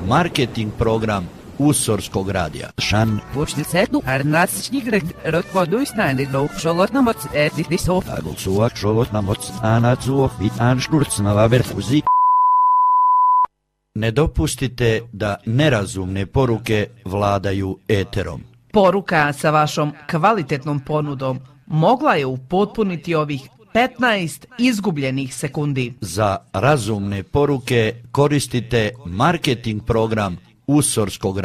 marketing program Usorskog radija. Shan Pushtisetu Arnasnikret Rotvoduisnani do Šolotnamoc Etisov Agulsuak Šolotnamoc Anacuov Vitanšturcnava Verfuzi. Ne dopustite da nerazumne poruke vladaju eterom. Poruka sa vašom kvalitetnom ponudom mogla je upotpuniti ovih 15 izgubljenih sekundi. Za razumne poruke koristite marketing program Usorskog radija.